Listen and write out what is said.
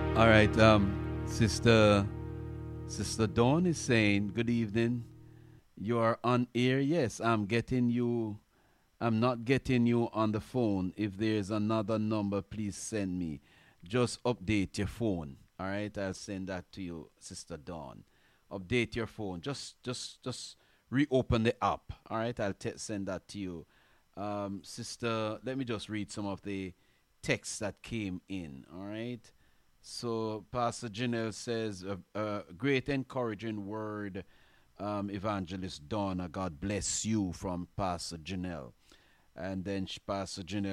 All right, Sister Dawn is saying, "Good evening. You are on air. Yes, I'm getting you. I'm not getting you on the phone. If there's another number, please send me. Just update your phone. All right, I'll send that to you, Sister Dawn. Update your phone. Just reopen the app. All right, send that to you, Sister. Let me just read some of the texts that came in. All right. So Pastor Janelle says, a great encouraging word, Evangelist Donna. God bless you from Pastor Janelle. And then Pastor Janelle